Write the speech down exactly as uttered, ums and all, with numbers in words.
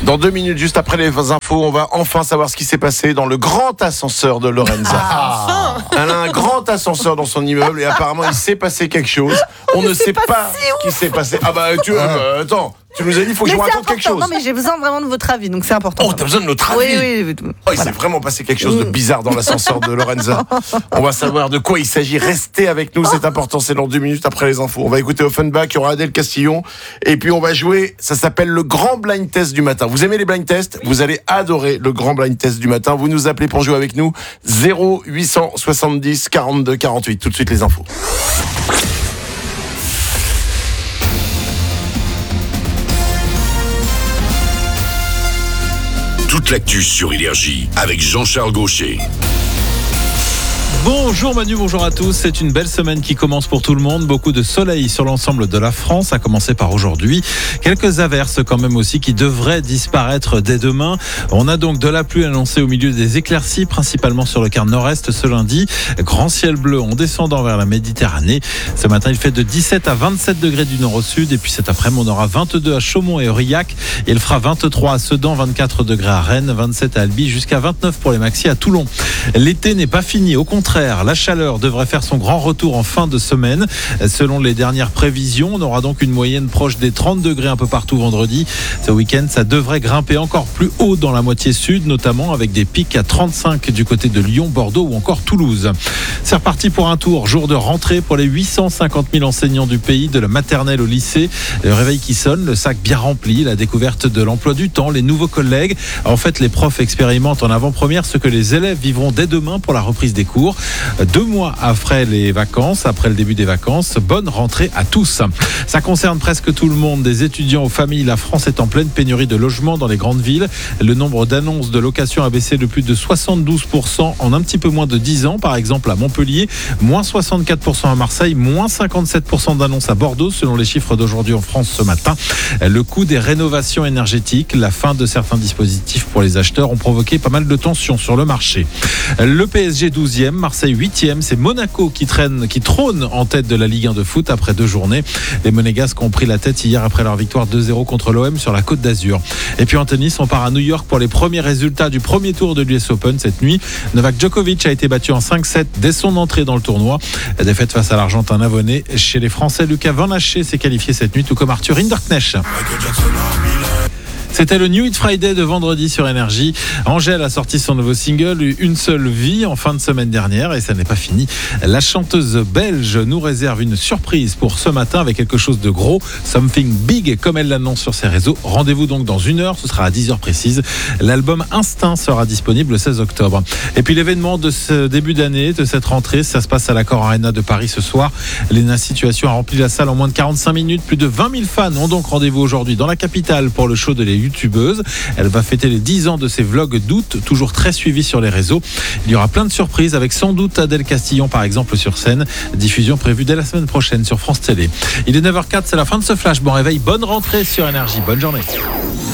Dans deux minutes, juste après les infos, on va enfin savoir ce qui s'est passé dans le grand ascenseur de Lorenza. Ah, Elle a un grand ascenseur dans son immeuble et apparemment il s'est passé quelque chose. On ne sait pas ce qui s'est passé. Ah bah tu euh, attends, tu nous as dit il faut que mais je vous c'est raconte quelque important. chose. Non mais j'ai besoin vraiment de votre avis, donc c'est important. Oh, t'as besoin de notre avis. Oui, oui, oui. Oh, il s'est vraiment passé quelque chose de bizarre dans l'ascenseur de Lorenza. On va savoir de quoi il s'agit. Restez avec nous, c'est important. C'est dans deux minutes après les infos. On va écouter Offenbach, il y aura Adèle Castillon. Et puis on va jouer, ça s'appelle le grand blind test du matin. Vous aimez les blind tests? Vous allez adorer le grand blind test du matin. Vous nous appelez pour jouer avec nous. zéro huit cent soixante-dix quarante-deux quarante-huit. Tout de suite les infos. Toute l'actu sur Énergie avec Jean-Charles Gaucher. Bonjour Manu, bonjour à tous. C'est une belle semaine qui commence pour tout le monde. Beaucoup de soleil sur l'ensemble de la France, à commencer par aujourd'hui. Quelques averses quand même aussi qui devraient disparaître dès demain. On a donc de la pluie annoncée au milieu des éclaircies, principalement sur le quart nord-est ce lundi. Grand ciel bleu en descendant vers la Méditerranée. Ce matin, il fait de dix-sept à vingt-sept degrés du nord au sud. Et puis cet après-midi, on aura vingt-deux à Chaumont et Aurillac. Il fera vingt-trois à Sedan, vingt-quatre degrés à Rennes, vingt-sept à Albi, jusqu'à vingt-neuf pour les maxis à Toulon. L'été n'est pas fini, au contraire. La chaleur devrait faire son grand retour en fin de semaine. Selon les dernières prévisions, on aura donc une moyenne proche des trente degrés un peu partout vendredi. Ce week-end, ça devrait grimper encore plus haut dans la moitié sud, notamment avec des pics à trente-cinq du côté de Lyon, Bordeaux ou encore Toulouse. C'est reparti pour un tour, jour de rentrée pour les huit cent cinquante mille enseignants du pays, de la maternelle au lycée. Le réveil qui sonne, le sac bien rempli, la découverte de l'emploi du temps, les nouveaux collègues. En fait, les profs expérimentent en avant-première ce que les élèves vivront dès demain pour la reprise des cours. Deux mois après les vacances, après le début des vacances, bonne rentrée à tous. Ça concerne presque tout le monde, des étudiants aux familles. La France est en pleine pénurie de logements dans les grandes villes. Le nombre d'annonces de location a baissé de plus de soixante-douze pour cent en un petit peu moins de dix ans. Par exemple à Montpellier, moins soixante-quatre pour cent à Marseille, moins cinquante-sept pour cent d'annonces à Bordeaux, selon les chiffres d'aujourd'hui en France ce matin. Le coût des rénovations énergétiques, la fin de certains dispositifs pour les acheteurs ont provoqué pas mal de tensions sur le marché. Le P S G douzième, Marseille huitième, c'est Monaco qui traîne, qui trône en tête de la Ligue un de foot après deux journées. Les Monégasques ont pris la tête hier après leur victoire deux zéro contre l'O M sur la Côte d'Azur. Et puis en tennis, on part à New York pour les premiers résultats du premier tour de l'U S Open cette nuit. Novak Djokovic a été battu en cinq sept dès son entrée dans le tournoi. La défaite face à l'Argentin Navonnet. Chez les Français, Lucas Van Haché s'est qualifié cette nuit, tout comme Arthur Hinderknecht. C'était le New Hit Friday de vendredi sur Énergie. Angèle a sorti son nouveau single Une seule vie en fin de semaine dernière et ça n'est pas fini. La chanteuse belge nous réserve une surprise pour ce matin avec quelque chose de gros, something big comme elle l'annonce sur ses réseaux. Rendez-vous donc dans une heure, ce sera à dix heures précise. L'album Instinct sera disponible le seize octobre. Et puis l'événement de ce début d'année, de cette rentrée, ça se passe à l'Accor Arena de Paris ce soir. Lena Situation a rempli la salle en moins de quarante-cinq minutes. Plus de vingt mille fans ont donc rendez-vous aujourd'hui dans la capitale pour le show de les youtubeuse. Elle va fêter les dix ans de ses vlogs d'août, toujours très suivis sur les réseaux. Il y aura plein de surprises avec sans doute Adèle Castillon par exemple sur scène. Diffusion prévue dès la semaine prochaine sur France Télé. Il est neuf heures zéro quatre, c'est la fin de ce flash. Bon réveil, bonne rentrée sur Énergie, bonne journée.